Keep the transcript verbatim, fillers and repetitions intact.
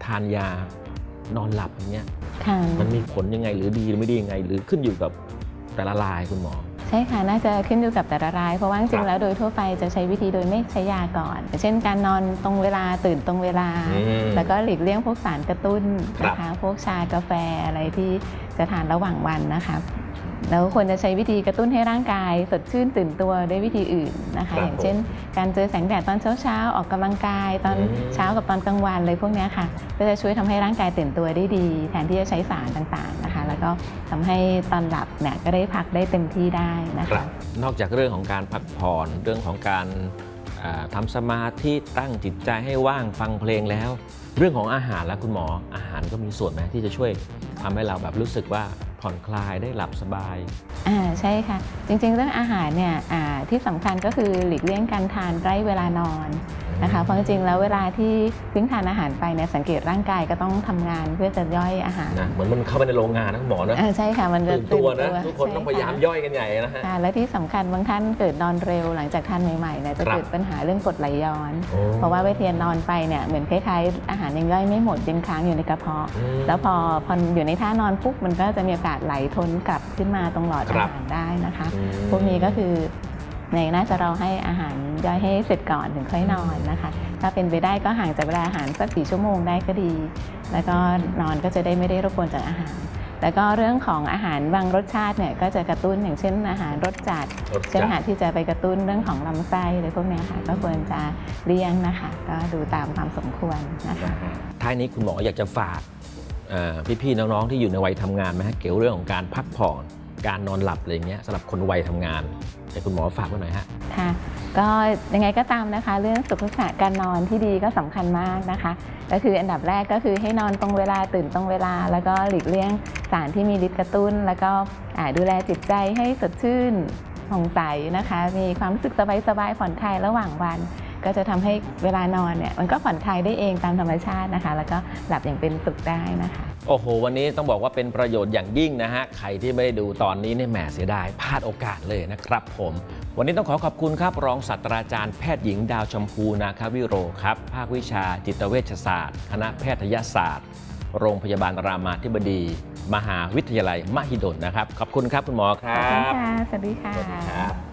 ทานยานอนหลับอย่างเงี้ยมันมีผลยังไงหรือดีหรือไม่ดียังไงหรือขึ้นอยู่กับแต่ละรายคุณหมอใช่ค่ะน่าจะขึ้นอยู่กับแต่ละรายเพราะว่าจริงๆแล้วโดยทั่วไปจะใช้วิธีโดยไม่ใช้ยาก่อนเช่นการนอนตรงเวลาตื่นตรงเวลาแล้วก็หลีกเลี่ยงพวกสารกระตุ้นนะคะพวกชากาแฟอะไรที่จะทานระหว่างวันนะคะแล้วควรจะใช้วิธีกระตุ้นให้ร่างกายสดชื่นตื่นตัวด้วยวิธีอื่นนะคะอย่างเช่นการเจอแสงแดดตอนเช้าๆออกกำลังกายตอนเช้ากับตอนกลางวันเลยพวกนี้ค่ะก็จะช่วยทำให้ร่างกายตื่นตัวได้ดีแทนที่จะใช้สารต่างๆนะคะแล้วก็ทำให้ตอนหลับเนี่ยก็ได้พักได้เต็มที่ได้นะคะนอกจากเรื่องของการพักผ่อนเรื่องของการทำสมาธิตั้งจิตใจให้ว่างฟังเพลงแล้วเรื่องของอาหารและคุณหมออาหารก็มีส่วนไหมที่จะช่วยทำให้เราแบบรู้สึกว่าผ่อนคลายได้หลับสบายอ่าใช่ค่ะจริงๆเรื่องอาหารเนี่ยที่สำคัญก็คือหลีกเลี่ยงการทานใกล้เวลานอนนะคะเพราะจริงๆแล้วเวลาที่เพิ่งทานอาหารไปเนี่ยสังเกตร่างกายก็ต้องทำงานเพื่อจะย่อยอาหารนะเหมือนมันเข้าไปในโรงงานนะหมอนะใช่ค่ะมันจะตื่นตัวนะทุกคนต้องพยายามย่อยกันใหญ่นะฮะและที่สำคัญบางท่านเกิดนอนเร็วหลังจากทานใหม่ๆเนี่ยจะเกิดปัญหาเรื่องกรดไหลย้อนเพราะว่าเวลานอนไปเนี่ยเหมือนคล้ายๆอาหารยังย่อยไม่หมดยังค้างอยู่ในกระเพาะแล้วพอพออยู่ในท่านอนปุ๊บมันก็จะมีโอกาสไหลทนกลับขึ้นมาตรงหลอดอาหารได้นะคะพวกนี้ก็คือในน่าจะเราให้อาหารย่อยให้เสร็จก่อนถึงค่อยนอนนะคะถ้าเป็นไปได้ก็ห่างจากเวลาอาหารสักสี่ชั่วโมงได้ก็ดีแล้วก็นอนก็จะได้ไม่ได้รบกวนจากอาหารแล้วก็เรื่องของอาหารบางรสชาติเนี่ยก็จะกระตุ้นอย่างเช่นอาหารรสจัดเช่นอาหารที่จะไปกระตุ้นเรื่องของลำไส้อะไรพวกนี้ค่ะก็ควรจะเลี่ยงนะคะก็ดูตามความสมควรนะคะท้ายนี้คุณหมออยากจะฝากพี่ๆน้องๆที่อยู่ในวัยทำงานไหมฮะเกี่ยวเรื่องของการพักผ่อนการนอนหลับอะไรเงี้ยสำหรับคนวัยทำงานแต่คุณหมอฝากไว้หน่อยฮะค่ะก็ยังไงก็ตามนะคะเรื่องสุขภาพการนอนที่ดีก็สำคัญมากนะคะก็คืออันดับแรกก็คือให้นอนตรงเวลาตื่นตรงเวลาแล้วก็หลีกเลี่ยงสารที่มีฤทธิ์กระตุ้นแล้วก็ดูแลจิตใจให้สดชื่นผ่องใสนะคะมีความรู้สึกสบายๆผ่อนคลายระหว่างวันก็จะทำให้เวลานอนเนี่ยมันก็ผ่อนคลายได้เองตามธรรมชาตินะคะแล้วก็หลับอย่างเป็นสุขได้นะคะโอ้โหวันนี้ต้องบอกว่าเป็นประโยชน์อย่างยิ่งนะฮะใครที่ไม่ได้ดูตอนนี้เนี่ยแหมเสียดายพลาดโอกาสเลยนะครับผมวันนี้ต้องขอขอบคุณครับรองศาสตราจารย์แพทย์หญิงดาวชมพูนาควิโรครับภาควิชาจิตเวชศาสตร์คณะแพทยศาสตร์โรงพยาบาลรามาธิบดีมหาวิทยาลัยมหิดลนะครับขอบคุณครับคุณหมอครับขอบคุณค่ะสวัสดีค่ะ